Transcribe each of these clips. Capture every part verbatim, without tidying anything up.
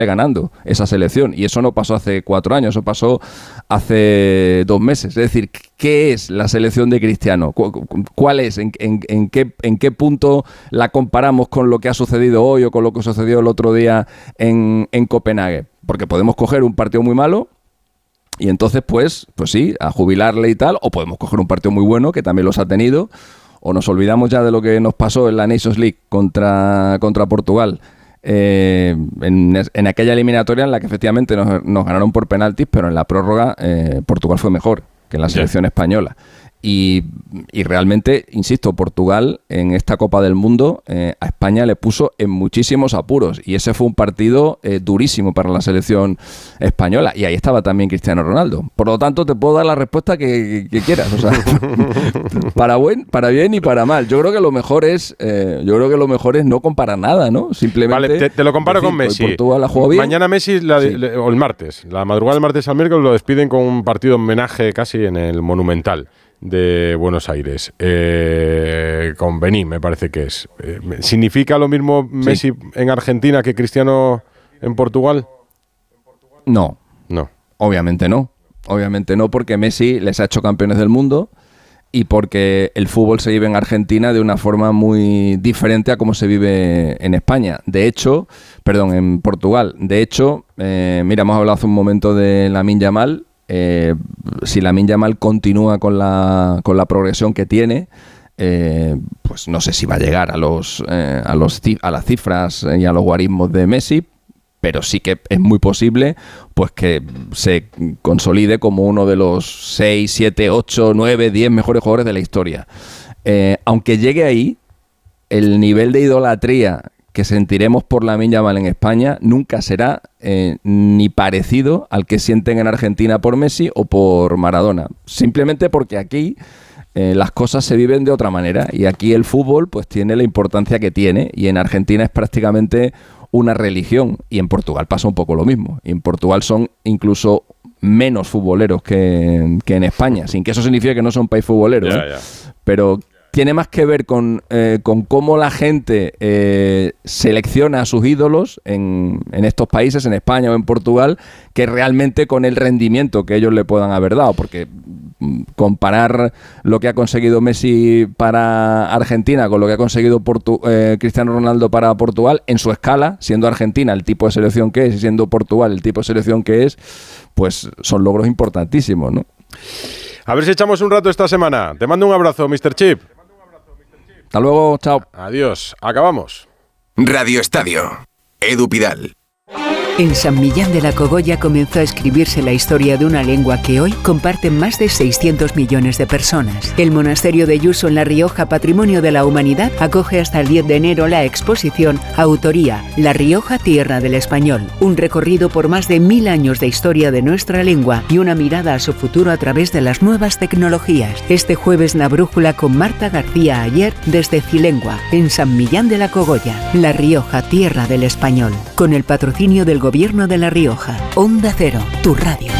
ganando esa selección, y eso no pasó hace cuatro años, eso pasó hace dos meses. Es decir, ¿qué es la selección de Cristiano? ¿Cuál es? ¿En, en, en, qué, ¿En qué punto la comparamos con lo que ha sucedido hoy o con lo que sucedió el otro día en, en Copenhague? Porque podemos coger un partido muy malo y entonces pues, pues sí, a jubilarle y tal, o podemos coger un partido muy bueno, que también los ha tenido, o nos olvidamos ya de lo que nos pasó en la Nations League contra, contra Portugal. Eh, en, en aquella eliminatoria en la que efectivamente nos, nos ganaron por penaltis, pero en la prórroga eh, Portugal fue mejor que en la selección española. Y, y realmente, insisto, Portugal en esta Copa del Mundo eh, a España le puso en muchísimos apuros, y ese fue un partido eh, durísimo para la selección española, y ahí estaba también Cristiano Ronaldo. Por lo tanto, te puedo dar la respuesta que, que, que quieras, o sea, para buen, para bien y para mal. Yo creo que lo mejor es, eh, yo creo que lo mejor es no comparar nada, ¿no? Simplemente. Vale, te, te lo comparo decir, con Messi. Portugal la jugó bien. Mañana Messi la, sí. le, o el martes, la madrugada del martes al miércoles lo despiden con un partido homenaje casi en el Monumental de Buenos Aires, eh, con Benín, me parece que es. Eh, ¿Significa lo mismo Messi sí. en Argentina que Cristiano en Portugal? No. No. Obviamente no. Obviamente no, porque Messi les ha hecho campeones del mundo y porque el fútbol se vive en Argentina de una forma muy diferente a como se vive en España. De hecho, perdón, en Portugal. De hecho, eh, mira, hemos hablado hace un momento de Lamine Yamal. Eh, si Lamine Yamal continúa con la, con la progresión que tiene, eh, pues no sé si va a llegar a los, eh, a los a las cifras y a los guarismos de Messi, pero sí que es muy posible pues que se consolide como uno de los seis, siete, ocho, nueve, diez mejores jugadores de la historia. Eh, aunque llegue ahí, el nivel de idolatría que sentiremos por Lamine Yamal en España nunca será eh, ni parecido al que sienten en Argentina por Messi o por Maradona. Simplemente porque aquí eh, las cosas se viven de otra manera, y aquí el fútbol pues tiene la importancia que tiene, y en Argentina es prácticamente una religión, y en Portugal pasa un poco lo mismo. Y en Portugal son incluso menos futboleros que, que en España, sin que eso signifique que no son país futbolero, ya, ¿eh? ya. Pero tiene más que ver con, eh, con cómo la gente eh, selecciona a sus ídolos en, en estos países, en España o en Portugal, que realmente con el rendimiento que ellos le puedan haber dado. Porque comparar lo que ha conseguido Messi para Argentina con lo que ha conseguido Portu- eh, Cristiano Ronaldo para Portugal, en su escala, siendo Argentina el tipo de selección que es y siendo Portugal el tipo de selección que es, pues son logros importantísimos, ¿no? A ver si echamos un rato esta semana. Te mando un abrazo, mister Chip. Hasta luego, chao. Adiós, acabamos. Radio Estadio, Edu Pidal. En San Millán de la Cogolla comenzó a escribirse la historia de una lengua que hoy comparten más de seiscientos millones de personas. El monasterio de Yuso en La Rioja, Patrimonio de la Humanidad, acoge hasta el diez de enero la exposición Autoría, La Rioja, Tierra del Español. Un recorrido por más de mil años de historia de nuestra lengua y una mirada a su futuro a través de las nuevas tecnologías. Este jueves La Brújula con Marta García Ayer desde Cilengua, en San Millán de la Cogolla. La Rioja, Tierra del Español. Con el patrocinio del Gobierno de La Rioja. Onda Cero, tu radio.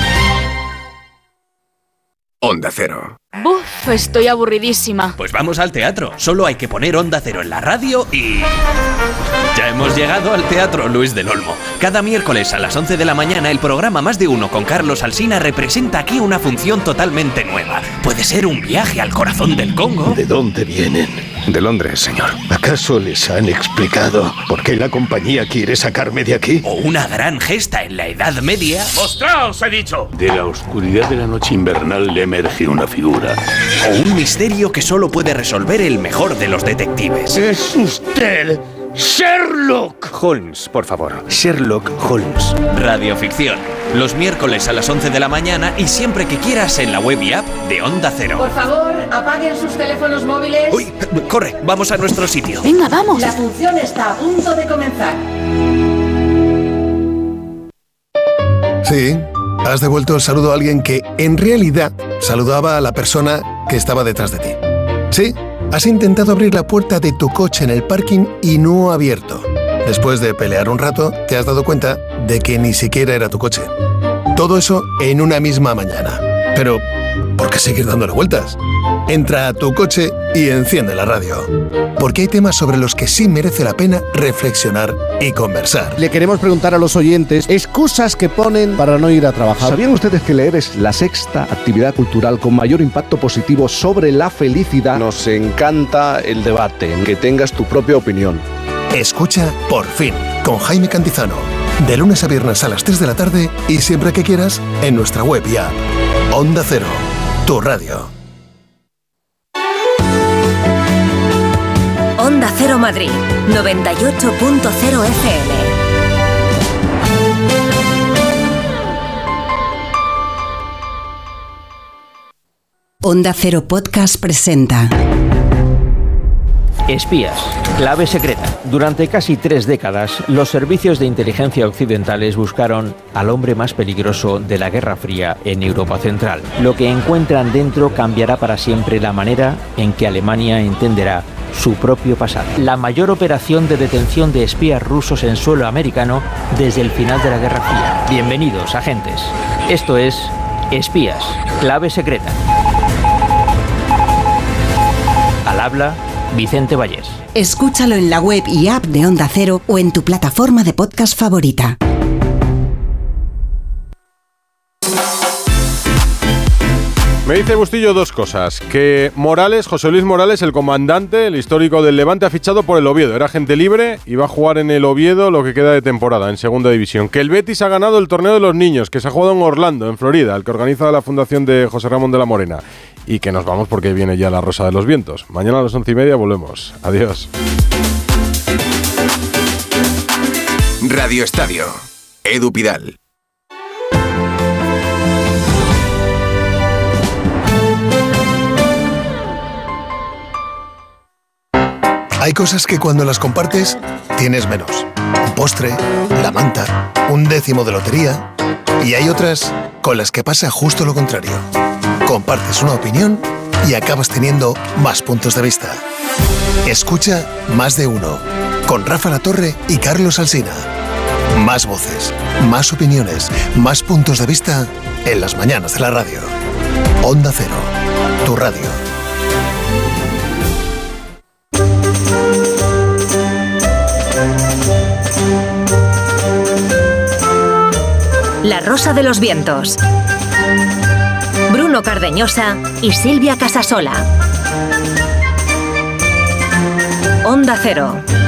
Onda Cero. Buf, estoy aburridísima. Pues vamos al teatro. Solo hay que poner Onda Cero en la radio y... ya hemos llegado al Teatro Luis del Olmo. Cada miércoles a las once de la mañana el programa Más de Uno con Carlos Alsina representa aquí una función totalmente nueva. Puede ser un viaje al corazón del Congo. ¿De dónde vienen? De Londres, señor. ¿Acaso les han explicado por qué la compañía quiere sacarme de aquí? O una gran gesta en la Edad Media. ¡Mostraos, he dicho! De la oscuridad de la noche invernal le emerge una figura. O un misterio que solo puede resolver el mejor de los detectives. ¡Es usted! ¡Sherlock! Holmes, por favor. Sherlock Holmes. Radioficción. Los miércoles a las once de la mañana y siempre que quieras en la web y app de Onda Cero. Por favor, apaguen sus teléfonos móviles. Uy, corre, vamos a nuestro sitio. Venga, vamos. La función está a punto de comenzar. Sí, has devuelto el saludo a alguien que, en realidad, saludaba a la persona que estaba detrás de ti. Sí, has intentado abrir la puerta de tu coche en el parking y no ha abierto. Después de pelear un rato, te has dado cuenta de que ni siquiera era tu coche. Todo eso en una misma mañana. Pero, ¿por qué seguir dándole vueltas? Entra a tu coche y enciende la radio. Porque hay temas sobre los que sí merece la pena reflexionar y conversar. Le queremos preguntar a los oyentes excusas que ponen para no ir a trabajar. ¿Sabían ustedes que leer es la sexta actividad cultural con mayor impacto positivo sobre la felicidad? Nos encanta el debate, que tengas tu propia opinión. Escucha Por Fin, con Jaime Cantizano. De lunes a viernes a las tres de la tarde y siempre que quieras en nuestra web y app. Onda Cero, tu radio. Onda Cero Madrid, noventa y ocho punto cero F M. Onda Cero Podcast presenta Espías, clave secreta. Durante casi tres décadas, los servicios de inteligencia occidentales buscaron al hombre más peligroso de la Guerra Fría en Europa Central. Lo que encuentran dentro cambiará para siempre la manera en que Alemania entenderá su propio pasado. La mayor operación de detención de espías rusos en suelo americano desde el final de la Guerra Fría. Bienvenidos, agentes. Esto es Espías, clave secreta. Al habla Vicente Vallés. Escúchalo en la web y app de Onda Cero o en tu plataforma de podcast favorita. Me dice Bustillo dos cosas. Que Morales, José Luis Morales, el comandante, el histórico del Levante, ha fichado por el Oviedo. Era agente libre y va a jugar en el Oviedo lo que queda de temporada, en segunda división. Que el Betis ha ganado el torneo de los niños, que se ha jugado en Orlando, en Florida, el que organiza la fundación de José Ramón de la Morena. Y que nos vamos porque viene ya la Rosa de los Vientos. Mañana a las once y media volvemos. Adiós. Radio Estadio. Edu Pidal. Hay cosas que cuando las compartes, tienes menos. Un postre, la manta, un décimo de lotería. Y hay otras con las que pasa justo lo contrario. Compartes una opinión y acabas teniendo más puntos de vista. Escucha Más de Uno, con Rafa Latorre y Carlos Alsina. Más voces, más opiniones, más puntos de vista en las mañanas de la radio. Onda Cero, tu radio. La Rosa de los Vientos. Bruno Cardeñosa y Silvia Casasola. Onda Cero.